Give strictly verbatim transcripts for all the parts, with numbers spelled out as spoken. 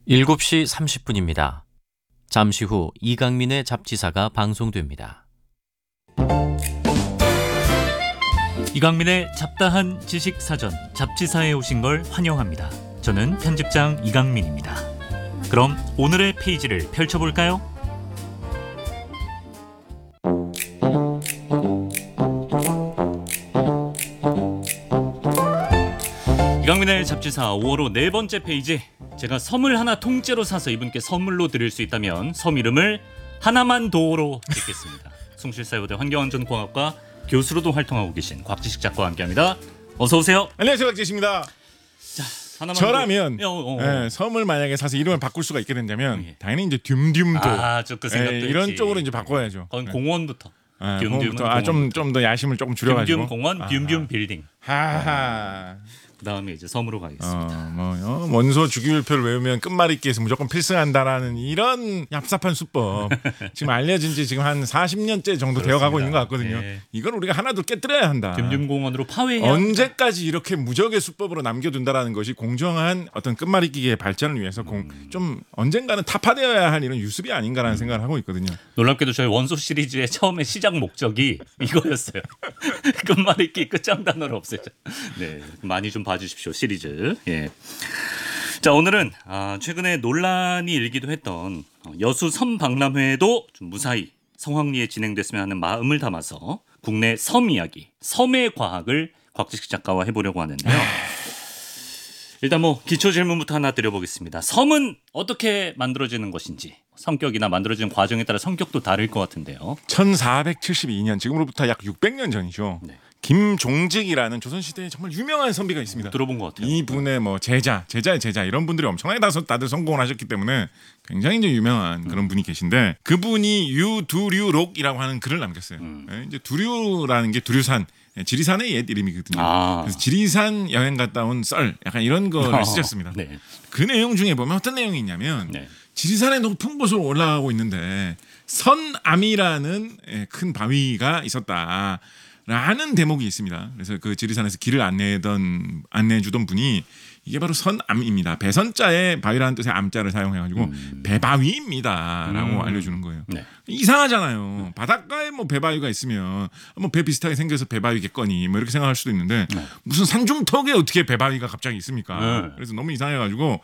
일곱 시 삼십 분입니다. 잠시 후 이강민의 잡지사가 방송됩니다. 이강민의 잡다한 지식사전 잡지사에 오신 걸 환영합니다. 저는 편집장 이강민입니다. 그럼 오늘의 페이지를 펼쳐볼까요? 이강민의 잡지사 오월호 네 번째 페이지. 제가 섬을 하나 통째로 사서 이분께 선물로 드릴 수 있다면 섬 이름을 하나만 도로 짓겠습니다. 숭실사이버대 환경안전공학과 교수로도 활동하고 계신 곽지식 작가와 함께합니다. 어서 오세요. 안녕하세요, 곽지식입니다. 자, 하나만 저라면 도... 어, 어, 어. 예, 섬을 만약에 사서 이름을 바꿀 수가 있게 된다면 예. 당연히 이제 듐듐도 아, 저그 생각도 예, 이런 했지. 쪽으로 이제 바꿔야죠. 그건 예. 공원부터. 아, 듐듐은 아, 좀 좀 더 야심을 조금 줄여가지고. 듐듐 공원, 듐듐 빌딩. 하하. 그 다음에 이제 섬으로 가겠습니다. 어, 뭐 어, 원소 주기율표를 외우면 끝말잇기에서 무조건 필승한다라는 이런 얍삽한 수법 지금 알려진 지 지금 한 사십 년째 정도 되어가고 있는 것 같거든요. 네. 이걸 우리가 하나도 깨뜨려야 한다. 듐듐 공원으로 파회해야 언제까지 이렇게 무적의 수법으로 남겨둔다라는 것이 공정한 어떤 끝말잇기의 발전을 위해서 공, 좀 언젠가는 타파되어야 할 이런 유습이 아닌가라는 음. 생각을 하고 있거든요. 놀랍게도 저희 원소 시리즈의 처음에 시작 목적이 이거였어요. 끝말잇기 끝장단어를 없애자. 네, 많이 좀 봐주십시오 시리즈. 예. 자, 오늘은 아, 최근에 논란이 일기도 했던 여수 섬박람회도 좀 무사히 성황리에 진행됐으면 하는 마음을 담아서 국내 섬 이야기, 섬의 과학을 곽지식 작가와 해보려고 하는데요. 일단 뭐 기초 질문부터 하나 드려보겠습니다. 섬은 어떻게 만들어지는 것인지, 성격이나 만들어지는 과정에 따라 성격도 다를 것 같은데요. 천사백칠십이 년 지금으로부터 약 육백 년 전이죠. 네. 김종직이라는 조선시대에 정말 유명한 선비가 있습니다. 들어본 것 같아요. 이분의 뭐 제자, 제자의 제자 이런 분들이 엄청나게 다섯 다들 성공을 하셨기 때문에 굉장히 이제 유명한 그런 음. 분이 계신데 그분이 유두류록이라고 하는 글을 남겼어요. 음. 예, 이제 두류라는 게 두류산, 예, 지리산의 옛 이름이거든요. 아. 그래서 지리산 여행 갔다 온 썰, 약간 이런 거를 어, 쓰셨습니다. 네. 그 내용 중에 보면 어떤 내용이 있냐면 네. 지리산의 높은 곳으로 올라가고 있는데 선암이라는 예, 큰 바위가 있었다. 라는 대목이 있습니다. 그래서 그 지리산에서 길을 안내던 안내해주던 분이 이게 바로 선암입니다. 배선자에 바위라는 뜻의 암자를 사용해가지고 음. 배바위입니다라고 음. 알려주는 거예요. 네. 이상하잖아요. 바닷가에 뭐 배바위가 있으면 뭐 배 비슷하게 생겨서 배바위겠거니 뭐 이렇게 생각할 수도 있는데 네. 무슨 산중턱에 어떻게 배바위가 갑자기 있습니까? 네. 그래서 너무 이상해가지고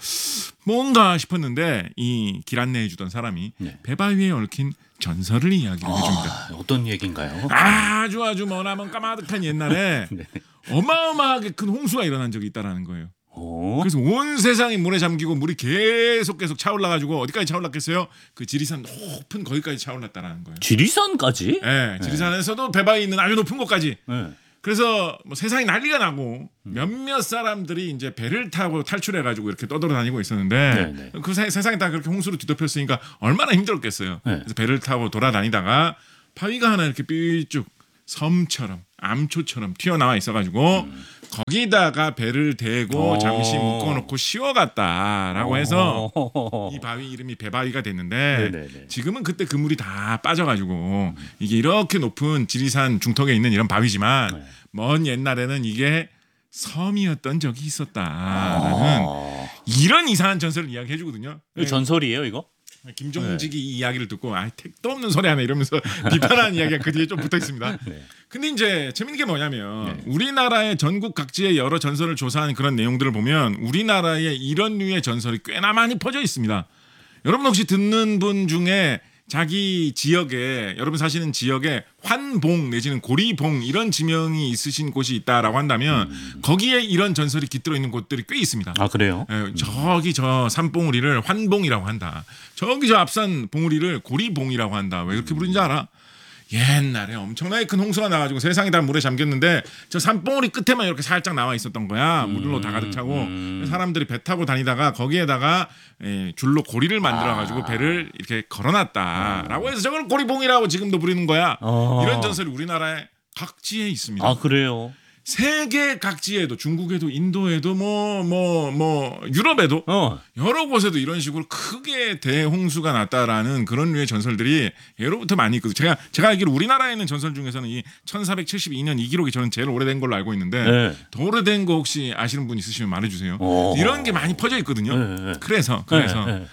뭔가 싶었는데 이 길 안내해주던 사람이 네. 배바위에 얽힌 전설을 이야기를 해줍니다. 아, 어떤 얘기인가요? 아주 아주 머나먼 까마득한 옛날에 네. 어마어마하게 큰 홍수가 일어난 적이 있다라는 거예요. 오. 그래서 온 세상이 물에 잠기고 물이 계속 계속 차올라가지고 어디까지 차올랐겠어요? 그 지리산 높은 거기까지 차올랐다라는 거예요. 지리산까지? 네, 지리산에서도 배바위 있는 아주 높은 곳까지. 네. 그래서 뭐 세상이 난리가 나고 몇몇 사람들이 이제 배를 타고 탈출해가지고 이렇게 떠돌아다니고 있었는데 네, 네. 그 세, 세상이 다 그렇게 홍수로 뒤덮였으니까 얼마나 힘들었겠어요. 네. 그래서 배를 타고 돌아다니다가 바위가 하나 이렇게 삐쭉 섬처럼 암초처럼 튀어나와 있어가지고 음. 거기다가 배를 대고 오. 잠시 묶어놓고 쉬어갔다라고 해서 오. 이 바위 이름이 배바위가 됐는데 네네네. 지금은 그때 그 물이 다 빠져가지고 이게 이렇게 높은 지리산 중턱에 있는 이런 바위지만 네. 먼 옛날에는 이게 섬이었던 적이 있었다라는 아. 이런 이상한 전설을 이야기해주거든요. 이거 전설이에요, 이거? 김종직이 이 이야기를 듣고 아 택도 없는 소리 하네 이러면서 비판하는 이야기가 그 뒤에 좀 붙어 있습니다. 네. 근데 이제 재밌는 게 뭐냐면 네. 우리나라의 전국 각지의 여러 전설을 조사한 그런 내용들을 보면 우리나라에 이런 류의 전설이 꽤나 많이 퍼져 있습니다. 여러분 혹시 듣는 분 중에 자기 지역에 여러분 사시는 지역에 환봉 내지는 고리봉 이런 지명이 있으신 곳이 있다라고 한다면 음. 거기에 이런 전설이 깃들어 있는 곳들이 꽤 있습니다. 아, 그래요? 예, 저기 저 산봉우리를 환봉이라고 한다. 저기 저 앞산 봉우리를 고리봉이라고 한다. 왜 그렇게 부르는지 알아? 옛날에 엄청나게 큰 홍수가 나가지고 세상이 다 물에 잠겼는데 저 산봉우리 끝에만 이렇게 살짝 나와 있었던 거야. 물로 다 가득 차고 음. 사람들이 배 타고 다니다가 거기에다가 예, 줄로 고리를 만들어가지고 아. 배를 이렇게 걸어놨다라고 해서 저걸 고리봉이라고 지금도 부르는 거야. 아. 이런 전설이 우리나라에 각지에 있습니다. 아, 그래요? 세계 각지에도 중국에도 인도에도 뭐 뭐 뭐 유럽에도 어. 여러 곳에도 이런 식으로 크게 대홍수가 났다라는 그런 류의 전설들이 예로부터 많이 있거든요. 제가 제가 알기로 우리나라에 있는 전설 중에서는 이 천사백칠십이 년 이 기록이 저는 제일 오래된 걸로 알고 있는데 네. 더 오래된 거 혹시 아시는 분 있으시면 말해주세요. 오. 이런 게 많이 퍼져 있거든요. 네, 네. 그래서 그래서 네, 네.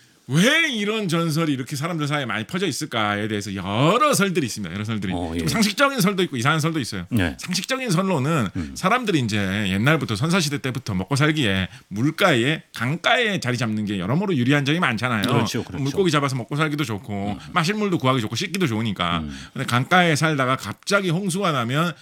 왜 이런 전설이 이렇게 사람들 사이에 많이 퍼져 있을까에 대해서 여러 설들이 있습니다. 여러 설들이. 어, 예. 좀 상식적인 설도 있고 이상한 설도 있어요. 네. 상식적인 설로는 음. 사람들이 이제 옛날부터 선사시대 때부터 먹고 살기에 물가에 강가에 자리 잡는 게 여러모로 유리한 점이 많잖아요. 그렇죠, 그렇죠. 물고기 잡아서 먹고 살기도 좋고 음. 마실 물도 구하기 좋고 씻기도 좋으니까. 음. 근데 강가에 살다가 갑자기 홍수가 나면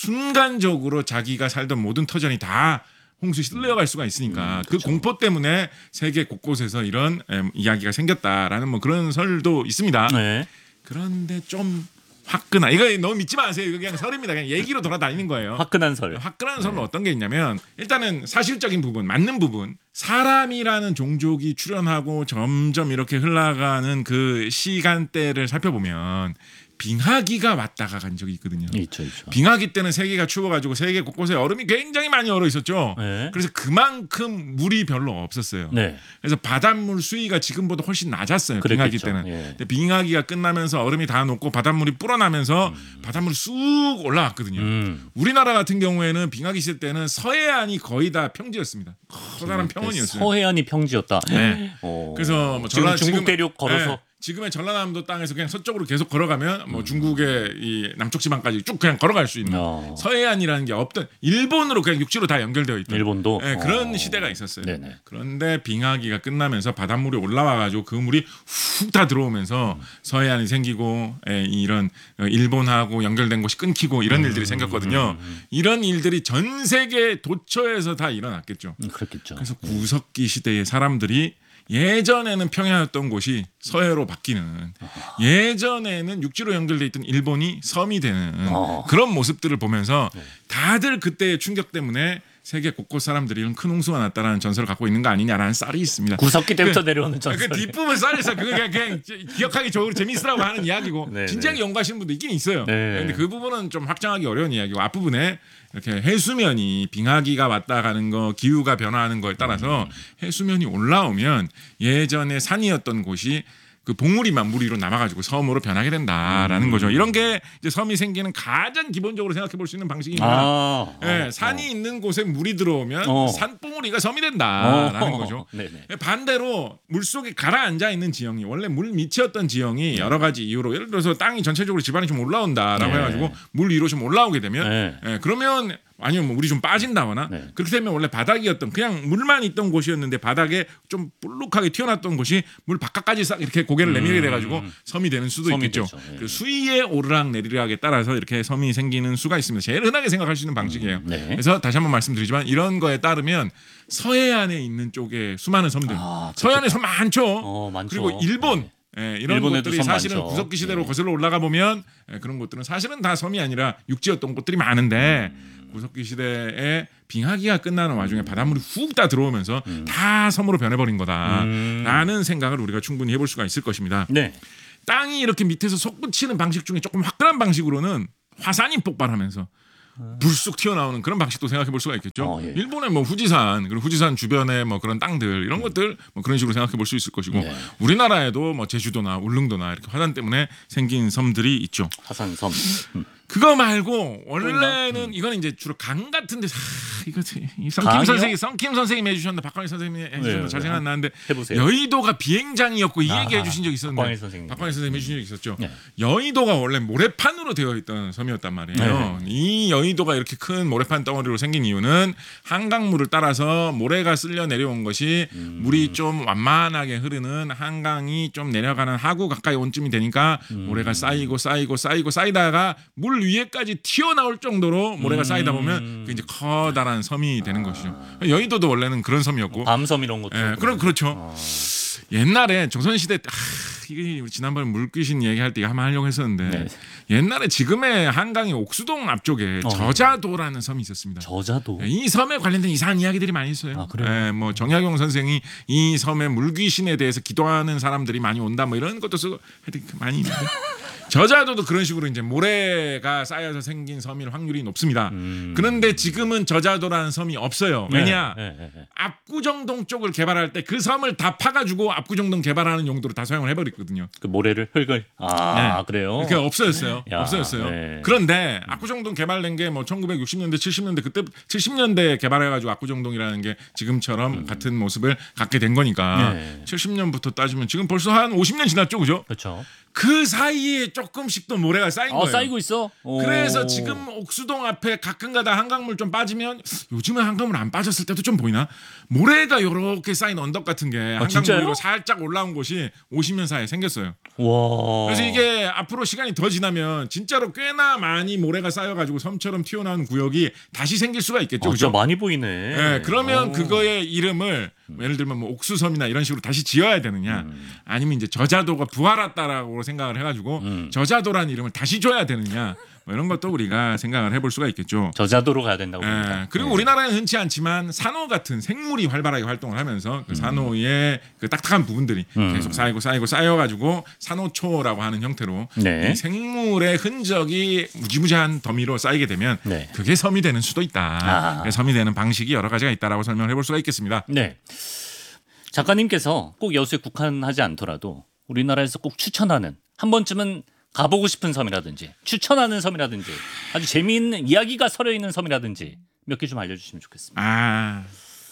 순간적으로 자기가 살던 모든 터전이 다 홍수에 쓸려갈 수가 있으니까 음, 그 그렇죠. 공포 때문에 세계 곳곳에서 이런 에, 이야기가 생겼다라는 뭐 그런 설도 있습니다. 네. 그런데 좀 화끈한 이거 너무 믿지 마세요. 이거 그냥 설입니다. 그냥 얘기로 돌아다니는 거예요. 화끈한 설. 화끈한 설은 어떤 게 있냐면 일단은 사실적인 부분, 맞는 부분. 사람이라는 종족이 출현하고 점점 이렇게 흘러가는 그 시간대를 살펴보면 빙하기가 왔다가 간 적이 있거든요. 있죠, 있죠. 빙하기 때는 세계가 추워가지고 세계 곳곳에 얼음이 굉장히 많이 얼어 있었죠. 네. 그래서 그만큼 물이 별로 없었어요. 네. 그래서 바닷물 수위가 지금보다 훨씬 낮았어요. 빙하기 그랬겠죠. 때는. 예. 근데 빙하기가 끝나면서 얼음이 다 녹고 바닷물이 불어나면서 음. 바닷물이 쑥 올라왔거든요. 음. 우리나라 같은 경우에는 빙하기 시대 때는 서해안이 거의 다 평지였습니다. 커다란 평원이었어요. 서해안이 평지였다. 네. 어. 그래서 뭐 지금 전라- 중국 지금- 대륙 걸어서 네. 지금의 전라남도 땅에서 그냥 서쪽으로 계속 걸어가면 뭐 중국의 이 남쪽 지방까지 쭉 그냥 걸어갈 수 있는 어. 서해안이라는 게 없던 일본으로 그냥 육지로 다 연결되어 있던 일본도 네, 그런 어. 시대가 있었어요. 네네. 그런데 빙하기가 끝나면서 바닷물이 올라와가지고 그 물이 훅 다 들어오면서 서해안이 생기고 에, 이런 어, 일본하고 연결된 곳이 끊기고 이런 일들이 생겼거든요. 이런 일들이 전 세계 도처에서 다 일어났겠죠. 음, 그렇겠죠. 그래서 구석기 시대의 사람들이 예전에는 평야였던 곳이 서해로 바뀌는 예전에는 육지로 연결돼 있던 일본이 섬이 되는 어. 그런 모습들을 보면서 다들 그때의 충격 때문에 세계 곳곳 사람들이 이런 큰 홍수가 났다라는 전설을 갖고 있는 거 아니냐라는 썰이 있습니다. 구석기 때부터 그- 내려오는 전설. 그 뒷부분 썰에서 그거 그냥, 그냥 기억하기 좋고 재미있으라고 하는 이야기고 네, 진지하게 네. 연구하시는 분도 있긴 있어요. 네. 근데 그 부분은 좀 확장하기 어려운 이야기고 앞부분에 이렇게 해수면이 빙하기가 왔다 가는 거 기후가 변화하는 거에 따라서 해수면이 올라오면 예전에 산이었던 곳이 그 봉우리만 물 위로 남아가지고 섬으로 변하게 된다라는 음. 거죠. 이런 게 이제 섬이 생기는 가장 기본적으로 생각해 볼 수 있는 방식입니다. 아, 예, 어, 산이 어. 있는 곳에 물이 들어오면 어. 산봉우리가 섬이 된다라는 어. 거죠. 네네. 반대로 물 속에 가라앉아 있는 지형이 원래 물 밑이었던 지형이 여러 가지 이유로 예를 들어서 땅이 전체적으로 지반이 좀 올라온다라고 네. 해가지고 물 위로 좀 올라오게 되면 네. 예, 그러면 아니면 뭐 물이 좀 빠진다거나 네. 그렇게 되면 원래 바닥이었던 그냥 물만 있던 곳이었는데 바닥에 좀 볼록하게 튀어났던 곳이 물 바깥까지 싹 이렇게 고개를 내밀게 돼가지고 섬이 되는 수도 섬이 있겠죠. 되죠. 예. 그 수위의 오르락 내리락에 따라서 이렇게 섬이 생기는 수가 있습니다. 제일 흔하게 생각할 수 있는 방식이에요. 네. 그래서 다시 한번 말씀드리지만 이런 거에 따르면 서해안에 있는 쪽에 수많은 섬들, 아, 서해안에 섬 많죠. 어, 많죠. 그리고 일본. 예, 이런 일본에도 곳들이 섬 사실은 많죠. 구석기 시대로 예. 거슬러 올라가 보면 예, 그런 곳들은 사실은 다 섬이 아니라 육지였던 곳들이 많은데 음. 구석기 시대에 빙하기가 끝나는 와중에 바닷물이 훅 다 들어오면서 음. 다 섬으로 변해버린 거다라는 생각을 우리가 충분히 해볼 수가 있을 것입니다. 네. 땅이 이렇게 밑에서 솟구치는 방식 중에 조금 화끈한 방식으로는 화산이 폭발하면서 불쑥 튀어나오는 그런 방식도 생각해 볼 수가 있겠죠. 어, 예. 일본의 뭐 후지산 그리고 후지산 주변의 뭐 그런 땅들 이런 것들 뭐 그런 식으로 생각해 볼 수 있을 것이고 네. 우리나라에도 뭐 제주도나 울릉도나 이렇게 화산 때문에 생긴 섬들이 있죠. 화산섬. 음. 그거 말고 원래는 음. 이거는 이제 주로 강 같은데 아, 이거 이 성김 강이요? 선생님 성김 선생님이 해주셨는데 박광일 선생님이 해주셨는데 네, 잘 네. 생각나는데 해보세요. 여의도가 비행장이었고 이 아하, 얘기 해주신 적 있었는데 박광일 선생님. 박광일 선생님 해주신 적 있었죠. 네. 여의도가 원래 모래판으로 되어 있던 섬이었단 말이에요. 네. 이 여의도가 이렇게 큰 모래판 덩어리로 생긴 이유는 한강물을 따라서 모래가 쓸려 내려온 것이 음. 물이 좀 완만하게 흐르는 한강이 좀 내려가는 하구 가까이 온쯤이 되니까 음. 모래가 쌓이고 쌓이고 쌓이고 쌓이다가 물 위에까지 튀어나올 정도로 모래가 음. 쌓이다 보면 그 이제 커다란 섬이 되는 것이죠. 여의도도 원래는 그런 섬이었고. 밤섬 이런 것도. 예, 그럼 그렇죠. 어. 옛날에 조선시대 때, 아, 이게 우리 지난번에 물귀신 얘기할 때 한번 하려고 했었는데 네. 옛날에 지금의 한강의 옥수동 앞쪽에 어. 저자도라는 섬이 있었습니다. 저자도. 예, 이 섬에 관련된 이상한 이야기들이 많이 있어요. 아, 그래요? 예, 뭐 정약용 선생이 이 섬의 물귀신에 대해서 기도하는 사람들이 많이 온다 뭐 이런 것도 쓰고 하여튼 많이 있는데 저자도도 그런 식으로 이제 모래가 쌓여서 생긴 섬일 확률이 높습니다. 음. 그런데 지금은 저자도라는 섬이 없어요. 왜냐? 네, 네, 네. 압구정동 쪽을 개발할 때 그 섬을 다 파가지고 압구정동 개발하는 용도로 다 사용을 해버렸거든요. 그 모래를 흙을 아 네. 그래요. 그게 없어졌어요. 야, 없어졌어요. 네. 그런데 압구정동 개발된 게 뭐 천구백육십 년대, 칠십 년대 그때 칠십 년대에 개발해가지고 압구정동이라는 게 지금처럼 음. 같은 모습을 갖게 된 거니까 네. 칠십 년부터 따지면 지금 벌써 한 오십 년 지났죠, 그죠? 그렇죠. 그 사이에 조금씩 또 모래가 쌓인 어 거예요. 쌓이고 있어. 오. 그래서 지금 옥수동 앞에 가끔가다 한강물 좀 빠지면 요즘은 한강물 안 빠졌을 때도 좀 보이나? 모래가 이렇게 쌓인 언덕 같은 게 한강물 진짜요? 위로 살짝 올라온 곳이 오십 년 사이에 생겼어요. 와. 그래서 이게 앞으로 시간이 더 지나면 진짜로 꽤나 많이 모래가 쌓여가지고 섬처럼 튀어나온 구역이 다시 생길 수가 있겠죠. 아, 그죠? 진짜 많이 보이네. 네, 그러면 오. 그거의 이름을 예를 들면 뭐 옥수섬이나 이런 식으로 다시 지어야 되느냐, 음. 아니면 이제 저자도가 부활했다라고 생각을 해가지고 음. 저자도라는 이름을 다시 줘야 되느냐, 뭐 이런 것도 우리가 생각을 해볼 수가 있겠죠. 저자도로 가야 된다고 예, 봅니다. 그리고 네. 우리나라는 흔치 않지만 산호 같은 생물이 활발하게 활동을 하면서 그 산호의 그 딱딱한 부분들이 음. 계속 쌓이고 쌓이고 쌓여가지고 산호초라고 하는 형태로 네. 이 생물의 흔적이 무지무지한 더미로 쌓이게 되면 네. 그게 섬이 되는 수도 있다. 아. 그래서 섬이 되는 방식이 여러 가지가 있다라고 설명을 해볼 수가 있겠습니다. 네. 작가님께서 꼭 여수에 국한하지 않더라도 우리나라에서 꼭 추천하는 한 번쯤은 가보고 싶은 섬이라든지 추천하는 섬이라든지 아주 재미있는 이야기가 서려 있는 섬이라든지 몇 개 좀 알려주시면 좋겠습니다. 아,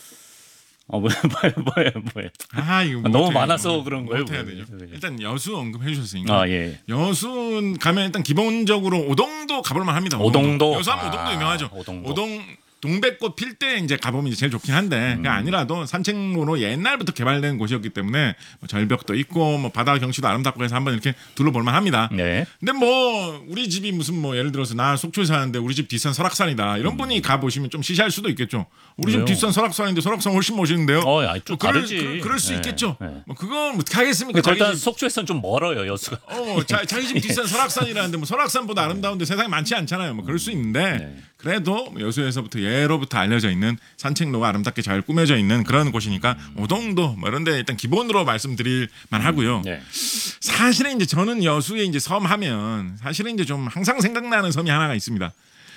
어 뭐야 뭐야 뭐야 뭐야. 아 이거 너무 못해. 많아서 그런 거예요, 못해야 뭐. 되죠. 그죠. 일단 여수 언급해 주셨으니까. 아 예. 여수 가면 일단 기본적으로 오동도 가볼만 합니다. 오동도. 여수하면 아, 오동도 유명하죠. 오동도. 오동 동백꽃 필 때 이제 가보면 이제 제일 좋긴 한데 그게 아니라도 산책로로 옛날부터 개발된 곳이었기 때문에 뭐 절벽도 있고 뭐 바다 경치도 아름답고 해서 한번 이렇게 둘러볼만 합니다. 네. 근데 뭐 우리 집이 무슨 뭐 예를 들어서 나 속초에 사는데 우리 집 뒷산 설악산이다 이런 분이 가 보시면 좀 시시할 수도 있겠죠. 우리 집 왜요? 뒷산 설악산인데 설악산 훨씬 멋있는데요. 어, 야, 좀 뭐 그럴, 다르지. 그, 그럴 수 네, 있겠죠. 네. 뭐 그건 어떻게 하겠습니까? 그 일단 자기 집- 속초에서는 좀 멀어요 여수가. 어, 자, 자기 집 뒷산 설악산이라는데 뭐 설악산보다 아름다운데 세상에 많지 않잖아요. 뭐 그럴 수 있는데 네. 그래도 여수에서부터 예로부터 알려져 있는 산책로가 아름답게 잘 꾸며져 있는 그런 곳이니까 오동도 뭐 이런데 일단 기본으로 말씀드릴 만하고요. 네. 사실은 이제 저는 여수에 이제 섬 하면 사실은 이제 좀 항상 생각나는 섬이 하나가 있습니다.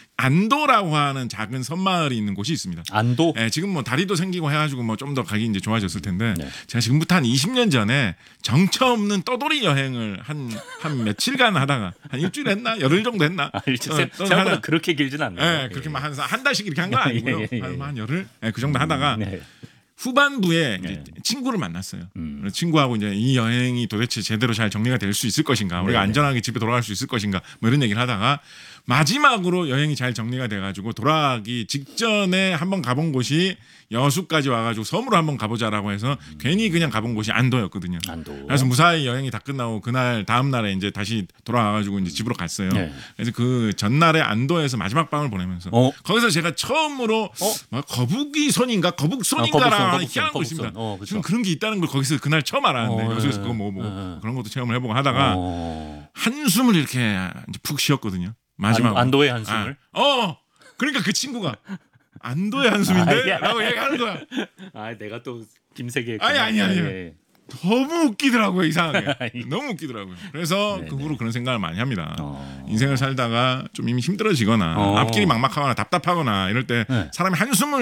안도라고 하는 작은 섬마을이 있는 곳이 있습니다. 안도. 예, 지금 뭐 다리도 생기고 해가지고 뭐 좀 더 가기 이제 좋아졌을 텐데 네. 제가 지금부터 한 이십 년 전에 정처 없는 떠돌이 여행을 한 한 며칠간 하다가 한 일주일 했나 열흘 정도 했나? 아, 일찍 어, 세- 또 생각보다 하나- 그렇게 길진 않네요. 예, 그렇게 막 한 한 달씩 이렇게 한 건 아니고요. 예, 예, 예, 한, 예. 한 열흘 예, 그 정도 하다가 네. 후반부에 이제 네. 친구를 만났어요. 음. 그래서 친구하고 이제 이 여행이 도대체 제대로 잘 정리가 될 수 있을 것인가, 우리가 네네. 안전하게 집에 돌아갈 수 있을 것인가, 뭐 이런 얘기를 하다가 마지막으로 여행이 잘 정리가 돼가지고 돌아가기 직전에 한번 가본 곳이 여수까지 와가지고 섬으로 한번 가보자라고 해서 음. 괜히 그냥 가본 곳이 안도였거든요. 안도. 그래서 무사히 여행이 다 끝나고 그날 다음 날에 이제 다시 돌아와가지고 이제 집으로 갔어요. 네. 그래서 그 전날에 안도에서 마지막 밤을 보내면서 어? 거기서 제가 처음으로 어? 뭐 거북이 손인가 아, 거북손인가라는 거북손, 희한한 거북손, 곳입니다. 거북손. 어, 그쵸. 지금 그런 게 있다는 걸 거기서 그날 처음 알았는데 어, 여기서 예. 그거 뭐, 뭐 예. 그런 것도 체험을 해보고 하다가 어. 한숨을 이렇게 이제 푹 쉬었거든요. 마지막 안, 안도의 한숨을. 아, 어 그러니까 그 친구가 안도의 한숨인데 아, 야. 라고 얘기하는 거야. 아, 내가 또 김세계. 아니, 아니, 아니. 예. 너무 웃기더라고요, 이상하게. 아니. 너무 웃기더라고요. 그래서 네네. 그 후로 그런 생각을 많이 합니다. 어. 인생을 살다가 좀 이미 힘들어지거나 어. 앞길이 막막하거나 답답하거나 이럴 때 네. 사람이 한숨을